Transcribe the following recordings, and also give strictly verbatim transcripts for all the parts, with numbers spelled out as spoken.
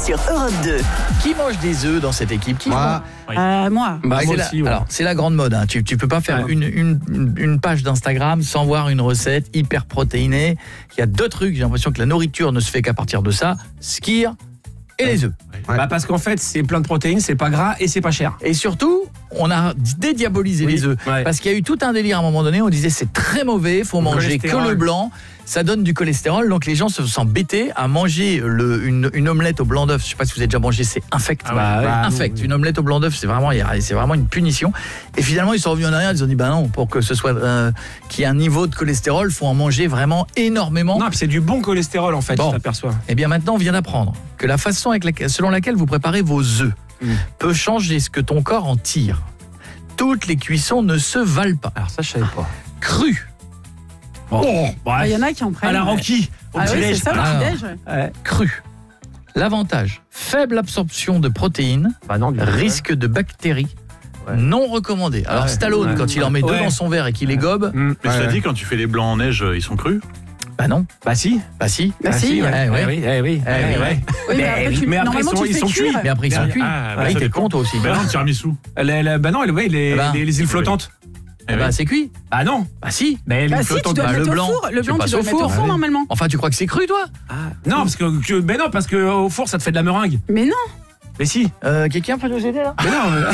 sur Europe deux. Qui mange des œufs dans cette équipe? Qui Moi. Oui. Euh, moi. Bah, moi c'est aussi, la, ouais. alors, c'est la grande mode. Hein. Tu, tu peux pas faire Ouais. une, une, une page d'Instagram sans voir une recette hyper protéinée. Il y a deux trucs. J'ai l'impression que la nourriture ne se fait qu'à partir de ça. Skyr et les œufs. Ouais. Bah parce qu'en fait, c'est plein de protéines, c'est pas gras et c'est pas cher. Et surtout, on a dédiabolisé Oui. les œufs. Ouais. Parce qu'il y a eu tout un délire à un moment donné. On disait c'est très mauvais, il faut manger que le blanc. Ça donne du cholestérol. Donc les gens se sont bêtés à manger le, une, une omelette au blanc d'œuf. Je sais pas si vous avez déjà mangé, c'est infect. Ah bah ouais. infect. Une omelette au blanc d'œuf, c'est vraiment, c'est vraiment une punition. Et finalement, ils sont revenus en arrière. Ils ont dit bah non, pour que ce soit euh, qu'il y ait un niveau de cholestérol, faut en manger vraiment énormément. Non, puis c'est du bon cholestérol en fait, Bon. tu t'aperçois. Et bien maintenant, on vient d'apprendre que la façon avec laquelle, selon laquelle vous préparez vos œufs Mm. peut changer ce que ton corps en tire. Toutes les cuissons ne se valent pas. Alors ça, je savais pas. Cru, Bon. Il y en a qui en prennent. À la Ranqui, au Ah oui, petit-déj. c'est ça, Ah. le petit-déj. ouais. Ouais. cru. L'avantage, faible absorption de protéines, Bah non, du coup, risque de bactéries, Ouais. non recommandé. Alors Ouais. Stallone, Ouais. quand il en met deux Ouais. dans son verre et qu'il les gobe, ouais. Mm. Mais Ouais. cela dit, quand tu fais les blancs en neige, ils sont crus. bah non, Bah si. bah si. Bah Ah, si. ouais. Eh ouais. Eh oui, eh oui, Eh eh oui, oui. ouais. Oui, mais après, tu, mais après, normalement, ils sont- tu ils fais sont cuire. cuits. Mais après ils sont cuits. Ah, bah, Ah, ça t'es dépend. con toi aussi. Bah non, le tiramisu. Les- les- bah non, les, les, Eh ben. les, les îles flottantes. Eh ben c'est cuit. Ah non. Bah si. Mais Bah les si, tu flottantes. dois bah, le le mettre blanc, au four. Le tu blanc, tu passes dois au le mettre au four. four, normalement. Enfin, tu crois que c'est cru toi? Ah, non, parce que, que mais non, parce que au four, ça te fait de la meringue. Mais non. Mais si. euh, Quelqu'un peut nous aider là? Mais non.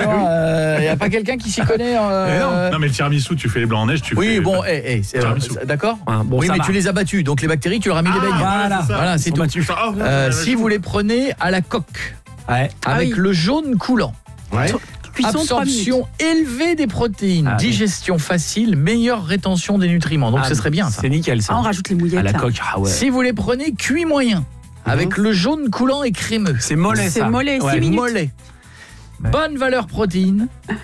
euh, Il n'y a pas quelqu'un qui s'y connaît euh... Non, mais le tiramisu, tu fais les blancs en neige, tu Oui, fais. bon, eh, eh, c'est- Tiramisu. euh, d'accord. Ah, bon, oui, ça mais va. tu les as battus, donc les bactéries, tu leur as mis des beignes. Voilà. Voilà, c'est Ils sont tout. battus. Ah, ouais, Euh, ouais, si ouais. vous les prenez à la coque, Ouais. Ah avec oui. le jaune coulant, Ouais. Cuisson trois minutes. absorption élevée des protéines, Ah oui. digestion facile, meilleure rétention des nutriments. Donc Ah, ce serait bien ça. C'est nickel ça. Ah, on rajoute les mouillettes. À la là. coque. Ah ouais. Si vous les prenez cuits moyen, avec le jaune coulant et crémeux, C'est mollet C'est ça. mollet, Ouais. six minutes. mollet, Ouais. bonne valeur protéine,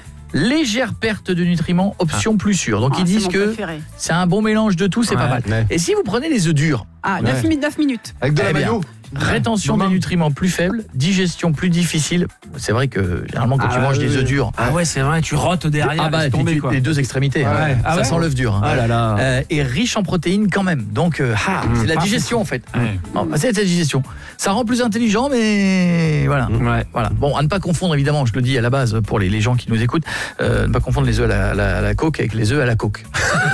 légère perte de nutriments, option plus sûre. Donc Ah, ils c'est disent mon que préféré. c'est un bon mélange de tout, c'est pas Ouais. mal. Ouais. Et si vous prenez les œufs durs, Ah, neuf minutes, neuf minutes. Avec de Eh la bien, mayo. rétention des nutriments plus faible, digestion plus difficile. C'est vrai que généralement quand Ah tu manges oui. des œufs durs, Ah ouais, c'est vrai, tu rotes derrière. ah bah laisse tu- tomber tu- quoi. les deux extrémités, Ah hein. ouais. Ah ça ouais. sent l'œuf dur. hein. Ah là là. Euh, et riche en protéines quand même. Donc euh, ah, Mmh, c'est la parfait. digestion en fait. Ouais. Non, bah, c'est la digestion. Ça rend plus intelligent, mais voilà. Ouais. Voilà. Bon, à ne pas confondre évidemment, je le dis à la base pour les, les gens qui nous écoutent, euh, ne pas confondre les œufs à la, à la- à la coque avec les œufs à la coque.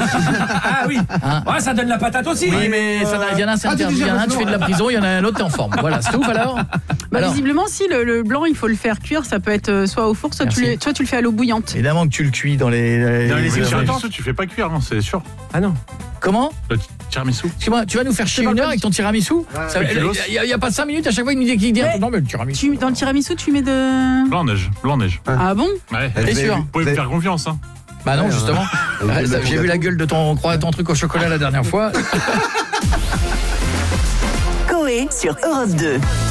Ah oui. Hein. Ouais, ça donne la patate aussi. Oui, mais ça n'a- il y en a un, c'est Ah, tu interdit. dis Il y en a un, tu non. fais de la prison, il y en a un autre, t'es en forme. Voilà, c'est tout alors. Bah, Alors, visiblement, si le, le blanc, il faut le faire cuire, ça peut être euh, soit au four, soit tu, Merci. le, soit tu le fais à l'eau bouillante. évidemment que tu le cuis dans les. Dans les Le îles flottantes. tiramisu, tu fais pas cuire, non, c'est sûr. Ah non. Comment? Le tiramisu. Excuse-moi, tu vas nous faire chier pas une heure comme- avec ton tiramisu? Ça- avec Il l'os. n'y a, il y a pas cinq minutes, à chaque fois il nous dit qu'il dit un Ouais. truc. Non mais le tiramisu. Tu, dans le tiramisu, tu mets de... Blanc en neige. Blanc en neige. Ah bon? Ouais. T'es sûr? Vous pouvez me faire confiance, hein. Bah non, Ouais, justement. ouais. Ouais, ça- J'ai vu la gueule de ton, crois, ton truc au chocolat la dernière fois. Coé sur Europe deux.